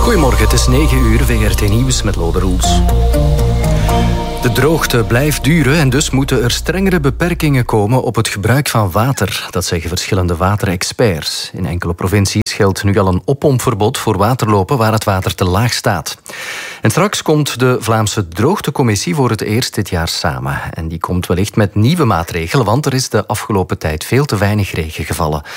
Goedemorgen, het is 9 uur, VRT Nieuws met Lode Roels. De droogte blijft duren en dus moeten er strengere beperkingen komen op het gebruik van water. Dat zeggen verschillende waterexperts. In enkele provincies geldt nu al een oppompverbod voor waterlopen waar het water te laag staat. En straks komt de Vlaamse Droogtecommissie voor het eerst dit jaar samen. En die komt wellicht met nieuwe maatregelen, want er is de afgelopen tijd veel te weinig regen gevallen.